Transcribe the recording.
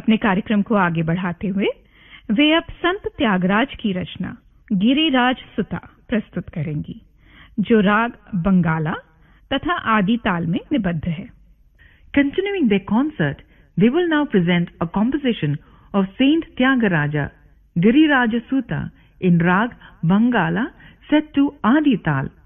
अपने कार्यक्रम को आगे बढ़ाते हुए वे अब संत त्यागराज की रचना गिरिराज सुता प्रस्तुत करेंगी, जो राग बंगाला तथा आदि ताल में निबद्ध है। Continuing their concert, they will now present a composition of Saint Tyagaraja, Giriraja Suta, in Rag Bangala set to Adi Tal.